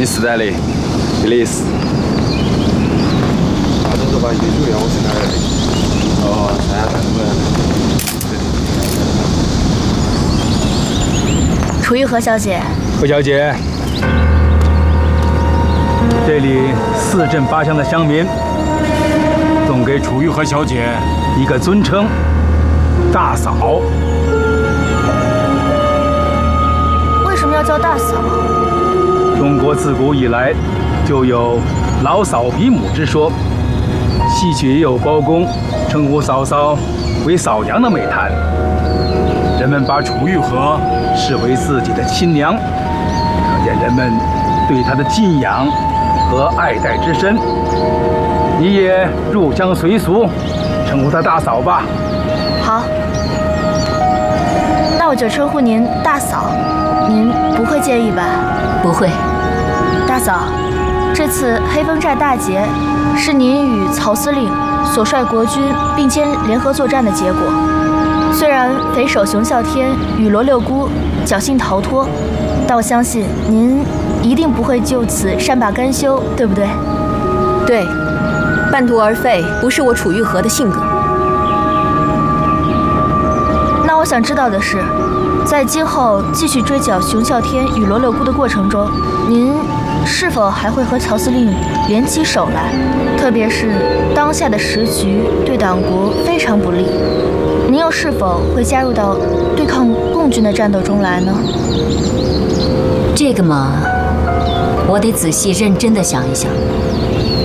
斯代理，比利时。 那这就把一杯酒让我去哪儿的？哦，参加咱们。楚玉和小姐。 何小姐，这里4镇8乡的乡民送给楚玉和小姐一个尊称——大嫂。 为什么要叫大嫂？ 中国自古以来就有老嫂比母之说，戏曲也有包公称呼嫂嫂为嫂娘的美谈。人们把楚玉和视为自己的亲娘，可见人们对她的敬仰和爱戴之深。你也入乡随俗，称呼她大嫂吧。 好，那我就称呼您大嫂，您不会介意吧？ 不会。 大嫂，这次黑风寨大捷是您与曹司令所率国军并肩联合作战的结果。虽然匪首熊啸天与罗六姑侥幸逃脱，但我相信您一定不会就此善罢甘休，对不对？ 对，半途而废不是我楚玉和的性格。 那我想知道的是，在今后继续追剿熊啸天与罗六姑的过程中，您是否还会和曹司令联起手来？特别是当下的时局对党国非常不利，您又是否会加入到对抗共军的战斗中来呢？ 这个嘛，我得仔细认真的想一想。